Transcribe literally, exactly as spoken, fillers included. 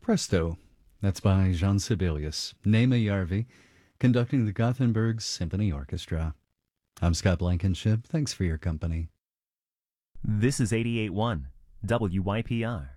Presto. That's by Jean Sibelius. Naima Yarvi, conducting the Gothenburg Symphony Orchestra. I'm Scott Blankenship. Thanks for your company. This is eighty-eight point one W Y P R.